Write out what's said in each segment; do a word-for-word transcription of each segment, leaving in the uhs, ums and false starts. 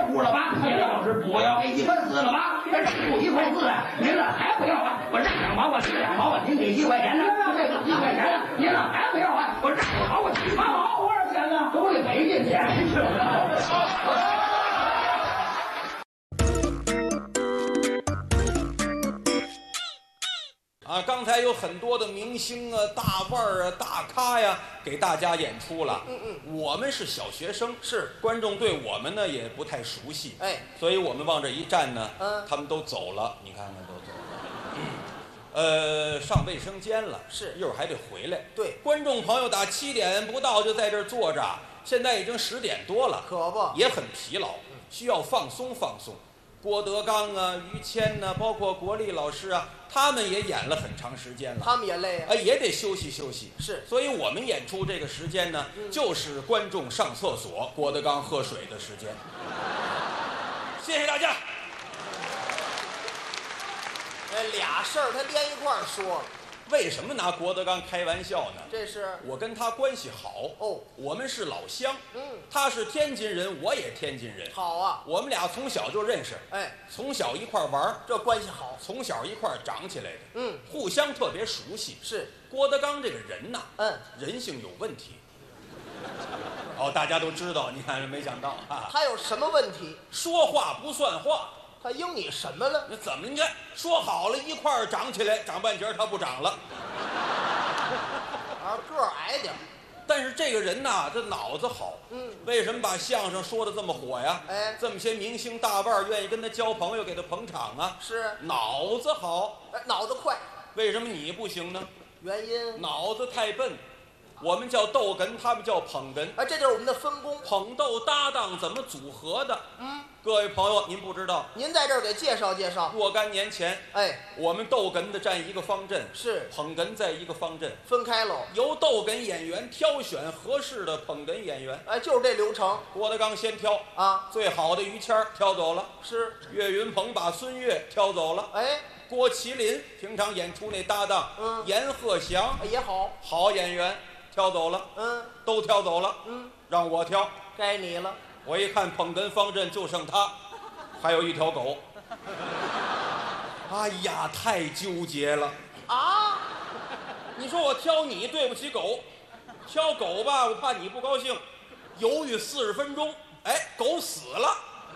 糊了吧？叶老师不要给一块四了吧？这不一块四啊，您这还不要啊？我让两毛，我提两毛，我挺给一块钱呢，这个一块钱，您这还不要啊？我让两毛，我提八毛，多少钱呢？都得给您钱去了。 啊，刚才有很多的明星啊、大腕儿啊、大咖呀，给大家演出了。 嗯嗯， 我们是小学生， 是观众对我们呢也不太熟悉， 哎， 所以我们往这一站呢， 嗯， 他们都走了，你看看都走了。呃，上卫生间了， 是， 一会儿还得回来。 对， 观众朋友打七点不到就在这儿坐着，现在已经十点多了， 可不， 也很疲劳，需要放松放松。郭德纲啊、于谦呐、啊，包括国立老师啊，他们也演了很长时间了， 他们也累啊， 啊，也得休息休息。 是， 所以我们演出这个时间呢， 嗯、 就是观众上厕所、郭德纲喝水的时间。谢谢大家。 哎，俩事儿他连一块儿说， 为什么拿郭德纲开玩笑呢？ 这是我跟他关系好哦， 我们是老乡， 嗯， 他是天津人，我也天津人， 好啊， 我们俩从小就认识， 哎， 从小一块玩， 这关系好， 从小一块长起来的， 嗯， 互相特别熟悉。 是郭德纲这个人呐， 嗯， 人性有问题。哦，大家都知道，你看没想到啊， 他有什么问题？ 说话不算话。 他应你什么了？ 那怎么？你看说好了一块儿长起来，长半截他不长了。 啊，个儿矮点儿。 但是这个人呐，这脑子好。 嗯。 为什么把相声说的这么火呀？ 哎， 这么些明星大腕儿愿意跟他交朋友，给他捧场啊。 是。 脑子好。 哎，脑子快。 为什么你不行呢？ 原因？ 脑子太笨。我们叫逗哏，他们叫捧哏。 哎，这就是我们的分工。 捧逗搭档怎么组合的？ 嗯。 各位朋友，您不知道， 您在这儿给介绍介绍。 若干年前， 哎， 我们逗哏的站一个方阵， 是捧哏在一个方阵， 分开喽。 由逗哏演员挑选合适的捧哏演员。 哎，就是这流程。 郭德纲先挑啊， 最好的于谦儿挑走了， 是岳云鹏把孙越挑走了。 哎， 郭麒麟平常演出那搭档， 嗯， 阎鹤祥也好， 好演员挑走了， 嗯， 都挑走了， 嗯， 让我挑， 该你了。 我一看捧哏方阵就剩他。还有一条狗，哎呀，太纠结了啊！ 你说我挑你对不起狗，挑狗吧，我怕你不高兴，犹豫四十分钟，哎，狗死了。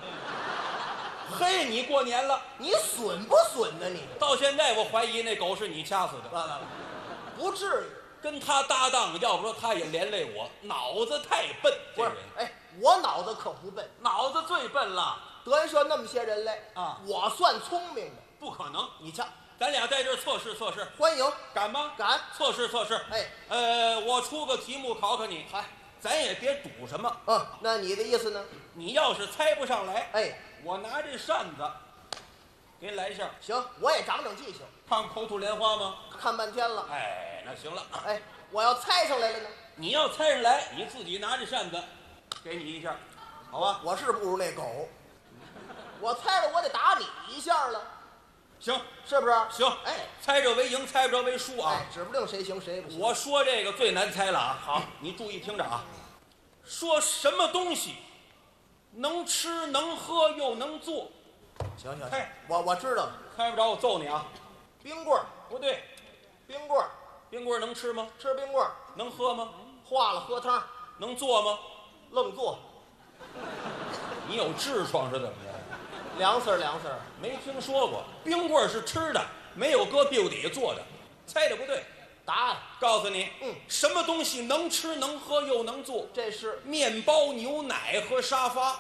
嘿，你过年了， 你损不损呢？你到现在我怀疑那狗是你掐死的。 完了，不至于。 跟他搭档，要不说他也连累我，脑子太笨。 不是，哎，我脑子可不笨， 脑子最笨了。 德云社那么些人来啊， 我算聪明的。 不可能， 你瞧， 咱俩在这儿测试测试， 欢迎， 敢吗？ 敢， 测试测试。 哎， 呃，我出个题目考考你， 嗨， 咱也别赌什么。 嗯，那你的意思呢？ 你要是猜不上来， 哎， 我拿这扇子给你来一下。 行，我也长长记性。 看口吐莲花吗？ 看半天了。 哎，那行了。 哎，我要猜上来了呢？ 你要猜上来，你自己拿着扇子，给你一下，好吧？ 我是不如那狗。我猜了，我得打你一下了， 行， 是不是？ 行， 哎， 猜着为赢，猜不着为输啊！ 哎，指不定谁行谁不行。 我说这个最难猜了啊！好，你注意听着啊，说什么东西能吃能喝又能做？ 行行， 猜， 我我知道了， 猜不着我揍你啊！ 冰棍儿不对， 冰棍儿， 冰棍儿能吃吗？ 吃冰棍儿， 能喝吗？ 化了喝汤， 能做吗？ 愣做， 你有痔疮是怎么着？ 凉丝儿凉丝儿， 没听说过，冰棍儿是吃的，没有搁屁股底下做的，猜的不对。 答案告诉你， 嗯， 什么东西能吃能喝又能做？ 这是面包、牛奶和沙发。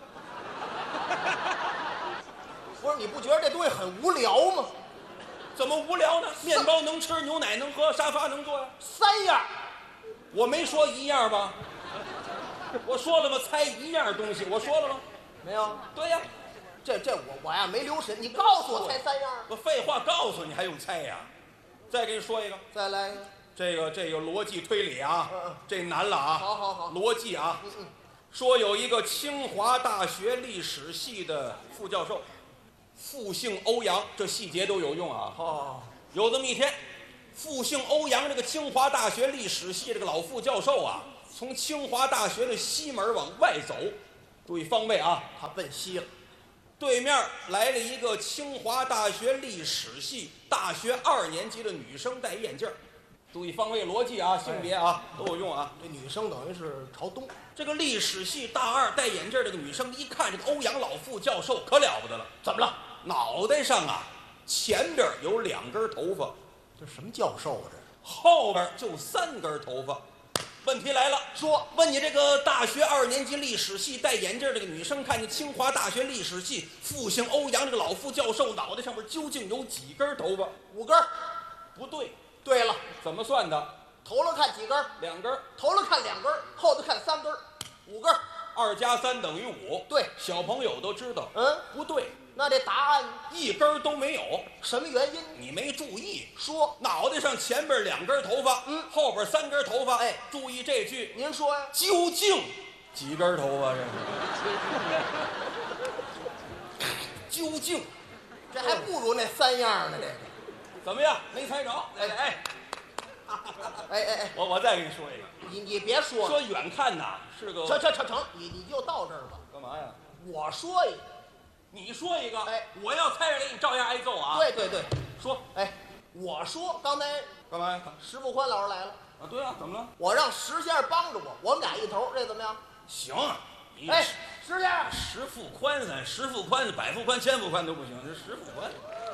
不是？你不觉得这东西很无聊吗？ 怎么无聊呢？面包能吃，牛奶能喝，沙发能坐呀。 三样， 我没说一样吧？我说了吗？猜一样东西，我说了吗？ 没有。 对呀， 这这我我呀没留神，你告诉我猜三样。 我废话告诉你，还用猜呀？再给你说一个， 再来一个。 这个这个逻辑推理啊， 嗯嗯这难了啊。 好好好， 逻辑啊。 嗯嗯。 说有一个清华大学历史系的副教授，复姓欧阳，这细节都有用啊。 哦， 有这么一天，复姓欧阳这个清华大学历史系这个老副教授啊，从清华大学的西门往外走， 注意方位啊！ 他奔西了。 对面来了一个清华大学历史系大学二年级的女生，戴眼镜儿。注意方位逻辑啊，性别啊、哎、都有用啊。 这女生等于是朝东。 这个历史系大二戴眼镜这个女生，一看这个欧阳老副教授可了不得了。 怎么了？ 脑袋上啊，前边有两根头发。 这什么教授啊？这后边就三根头发。问题来了， 说问你这个大学二年级历史系戴眼镜这个女生，看见清华大学历史系复姓欧阳这个老副教授脑袋上面究竟有几根头发？ 五根。 不对。 对了， 怎么算的？ 头了看几根？ 两根。 头了看两根，后头看三根，五根。 二加三等于五。 对， 小朋友都知道。 嗯， 不对。 那这答案一根都没有。 什么原因？ 你没注意。 说脑袋上前边两根头发， 嗯， 后边三根头发。 哎， 注意这句。 您说呀？ 究竟几根头发？这是。究竟， 这还不如那三样呢。这个怎么样？没猜着？哎哎。 哎哎哎， 我我再给你说一个。 你你别说了。 说远看呐是个。 成成成成，你你就到这儿吧。 干嘛呀？ 我说一个。 你说一个， 哎， 我要猜着了，你照样挨揍啊！ 对对对， 说， 哎，我说刚才干嘛呀？ 石富宽老师来了啊，对啊，怎么了？ 我让石先生帮着我，我们俩一头，这怎么样？ 行，你哎，石先生， 石富宽咱石富宽、百富宽、千富宽都不行，这石富宽。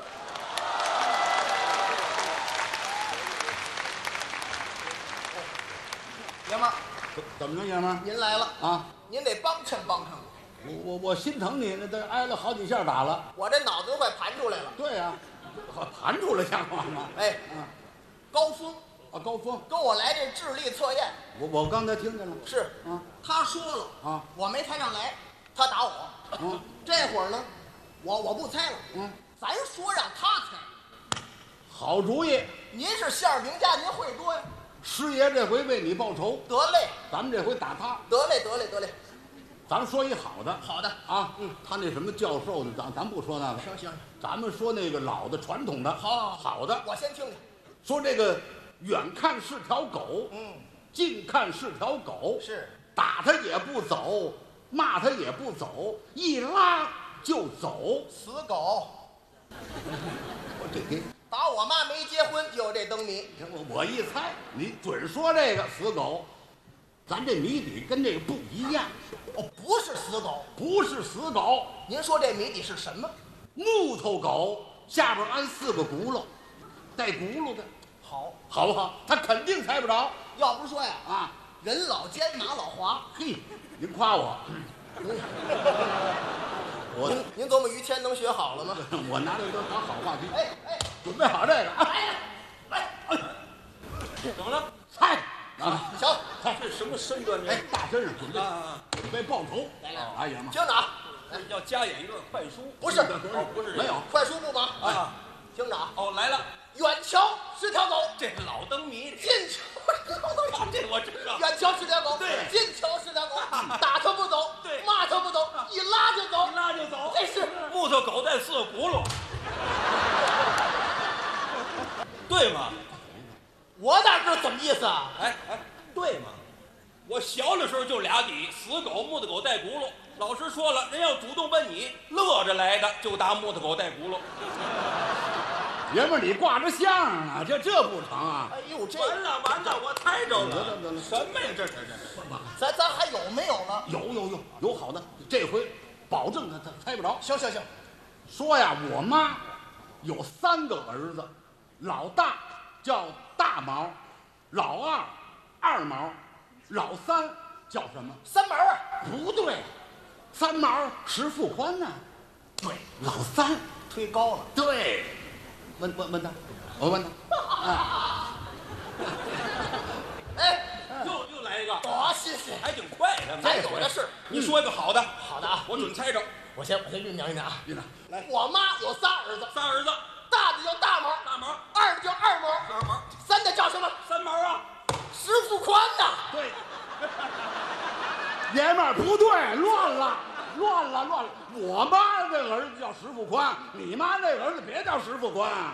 爷们儿， 怎么着，爷们儿？ 您来了啊！ 您得帮衬帮衬我。 我我我心疼你，那这挨了好几下打了。 我这脑子都快盘出来了。 对呀、啊，盘出来像话吗？ 哎， 啊， 高峰啊，高峰跟我来这智力测验。 我我刚才听见了。 是啊， 他说了啊， 我没猜上来，他打我。 嗯， 这会儿呢，我我不猜了。 嗯， 咱说让他猜。 好主意。 您是相声名家，您会多呀。 师爷这回为你报仇。 得嘞， 咱们这回打他。 得嘞，得嘞，得嘞。 咱们说一好的。 好的啊，嗯，他那什么教授的，咱咱不说那个。 行行， 咱们说那个老的传统的。 好， 好的。 我先听听。 说这个远看是条狗， 嗯， 近看是条狗， 是打他也不走，骂他也不走，一拉就走。 死狗。 我这给打我妈没结婚就有这灯谜。 我我一猜，你准说这个死狗。咱这谜底跟这个不一样。 哦，不是死狗， 不是死狗。 您说这谜底是什么？ 木头狗下边安四个轱辘，带轱辘的， 好， 好不好？他肯定猜不着。 要不说呀， 啊， 人老奸马老滑。 嘿，您夸我。我您您琢磨于谦能学好了吗？ 我拿这都当好话题。 哎哎， 准备好这个。 来来，哎， 怎么了？ 猜啊！ 行， 这什么身段？ 哎，大身上准备啊， 准备报仇。 来来， 哎呀妈！ 听着啊， 要加演一段快书？ 不是， 哦，不是， 没有快书不忙啊。 听着啊， 哦，来了， 远瞧是条狗， 这是老灯谜。 近瞧这我知道。 远瞧是条狗， 对近瞧是条狗，打它不走， 对， 骂它不走，一拉就走， 一拉就走。 这是木头狗带四个轱辘，对吗？ 我哪知道怎么意思啊？ 哎哎，对吗？我小的时候就俩底，死狗、木头狗带轱辘。老师说了，人要主动问你，乐着来的就答木头狗带轱辘。 爷们儿，你挂着相声呢，这这不成啊？ 哎呦，这完了完了，我猜着得了。 了得了什么呀？这这这这！ 咱咱还有没有了？ 有有有有好的，这回保证他他猜不着。 行行行， 说呀，我妈有三个儿子，老大叫大毛，老二二毛，老三叫什么？ 三毛啊， 不对，三毛石富宽呢？对，老三忒高了。 对，问问问他，我问他，啊， 哎， 又又来一个， 多新鲜！ 还挺快的。 咱有的是。 你说一个好的， 好的啊， 我准猜着。 我先我先酝酿酝酿啊。 院长来， 我妈有仨儿子， 仨儿子， 大的叫大毛， 大毛、 二的叫二毛， 二毛、 三的叫什么？ 三毛啊。 石富宽呐。 对，爷们儿不对，乱了，乱了，乱了。我妈那儿子叫石富宽，你妈那儿子别叫石富宽。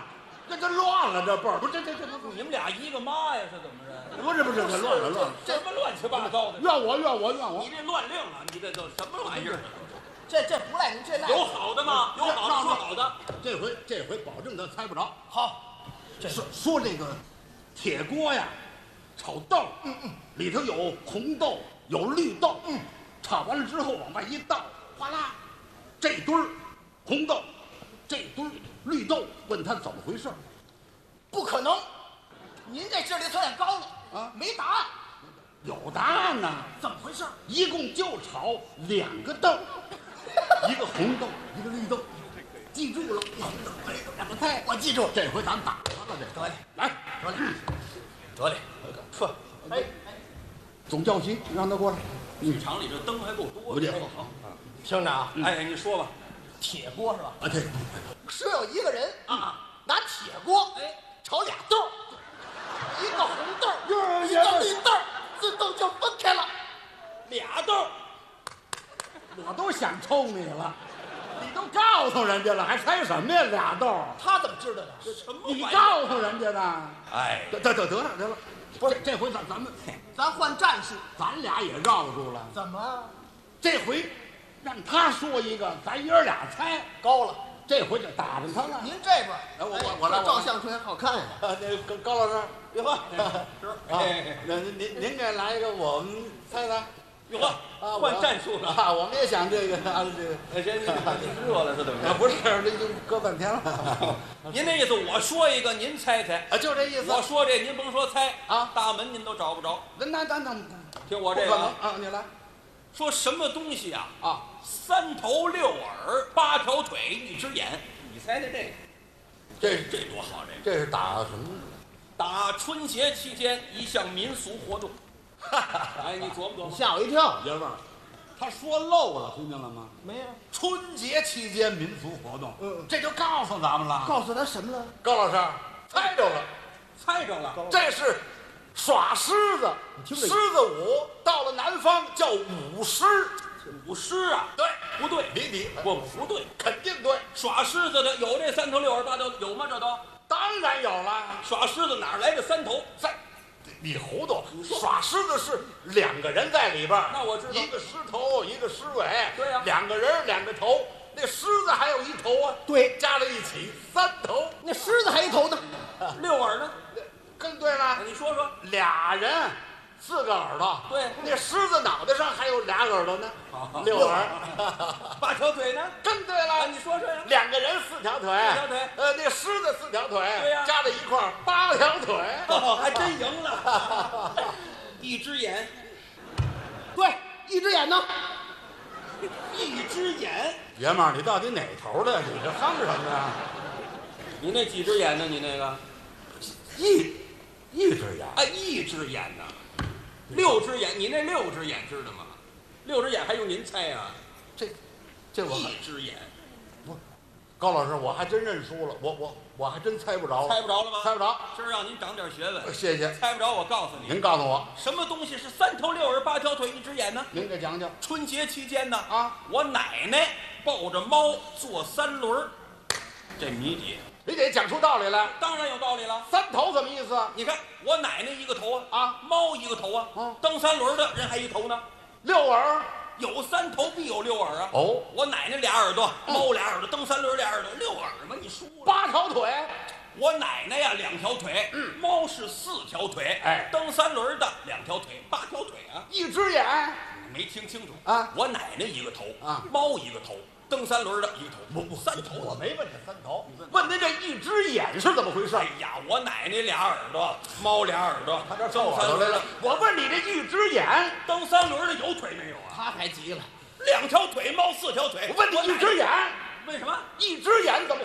这这乱了，这辈儿不是这这这不你们俩一个妈呀？是怎么着？ 不是不是这乱了乱了， 什么乱七八糟的？ 怨我怨我怨我你，这乱令了，你这都什么玩意儿？ 这这不赖您，这赖有好的吗？有好的说好的。 这回这回保证他猜不着。 好，这说说这个铁锅呀，炒豆，嗯嗯，里头有红豆有绿豆，嗯，炒完了之后往外一倒，哗啦，这堆儿红豆，这堆儿绿豆，问他怎么回事？ 不可能，您这智力测验高了啊没答案， 有答案呢， 怎么回事？ 一共就炒两个豆，一个红豆，一个绿豆，记住了，红豆绿豆两个菜， 我记住， 这回咱打他了，这得嘞， 来， 得嘞， 得嘞， 呵，哎， 总教习让他过来， 剧场里这灯还够多的。 不对好， 听着啊， 哎，你说吧。 铁锅是吧？ 啊对， 说有一个人啊， 拿铁锅哎， 炒俩豆儿，一个红豆儿， 哟一个绿豆儿，自动就分开了。 俩豆儿， 我都想抽你了，你都告诉人家了，还猜什么呀？俩豆儿， 他怎么知道的？ 什么你玩意儿？ 告诉人家的。 哎， 得得得得了得了，不是这回咱咱们咱换战术， 咱俩也绕住了， 怎么这回让他说一个，咱爷儿俩猜， 高了？ 这回就打着他了。 您这边， 来我哎我我来我来这照相片好看呀。 啊，那高高老师， 哟呵， 啊，那您您给来一个，我们猜猜。 哟呵， 啊， 换战术了。 啊！我们也想这个啊，这个哎，这这热了是怎么着？ 啊，不是，这已经搁半天了。 您那意思，我说一个，您猜猜。 啊，就这意思。 我说这，您甭说猜啊， 大门您都找不着。 那那那那听我这个不可能啊， 啊！你来说什么东西啊？ 啊！ 三头六耳，八条腿，一只眼。你猜猜这个？ 这这多好！这个这是打什么？ 打春节期间一项民俗活动。哎，你琢磨琢磨。 吓我一跳。 爷们儿，他说漏了，听见了吗？ 没有， 春节期间民俗活动， 嗯这就告诉咱们了。 告诉他什么了？ 高老师猜着了， 猜着了。 这是耍狮子， 听着狮子舞到了南方叫舞狮。 舞狮啊？ 对， 不对， 离题， 不不对， 肯定对， 耍狮子的有这三头六耳八条有吗？这都当然有了。 耍狮子哪儿来的三头？ 在，你糊涂！耍狮子是两个人在里边儿， 那我知道一个狮头，一个狮尾， 对呀两个人两个头，那狮子还有一头啊， 对， 加在一起三头， 那狮子还一头呢。 六耳呢？ 更对了， 你说说。 俩人四个耳朵， 对那狮子脑袋上还有俩耳朵呢，六耳， 八条腿呢？ 更对啊， 了， 你说说呀。 两个人四条腿， 四条腿呃，那狮子四条腿， 对呀加在一块儿八条腿， 哦，还真赢了。一只眼， 对，一只眼呢？ 一只眼。 爷们儿，你到底哪头的？你这哼什么呀？ 你那几只眼呢？你那个？ 一一只眼， 啊，一只眼呢？六只眼，你那六只眼知道吗？六只眼还用您猜呀？ 这这我还一只眼， 高老师，我还真认输了，我我我还真猜不着， 猜不着了吗？ 猜不着。 今儿让您长点学问。 谢谢， 猜不着，我告诉你， 您告诉我， 什么东西是三头六耳八条腿一只眼呢？ 您给讲讲春节期间呢， 啊。 我奶奶抱着猫坐三轮儿，这谜底你得讲出道理来。 当然有道理了。 三头什么意思？ 你看我奶奶一个头啊， 啊， 猫一个头啊， 嗯蹬三轮的人还一头呢。 六耳。 有三头必有六耳啊。 哦， 我奶奶俩耳朵，猫俩耳朵，蹬三轮俩耳朵，六耳嘛，你输了。 八条腿。 我奶奶呀两条腿， 嗯猫是四条腿， 哎蹬三轮的两条腿，八条腿啊。 一只眼。 没听清楚啊我奶奶一个头啊猫一个头，蹬三轮的一个头， 不不， 三头。 我没问这三头，问您这一只眼是怎么回事？ 哎呀，我奶奶俩耳朵，猫俩耳朵， 他这蹬耳朵来了三轮的。。 我问你这一只眼， 蹬三轮的有腿没有啊？ 他还急了。 两条腿，猫四条腿。 我问你一只眼， 为什么？ 一只眼怎么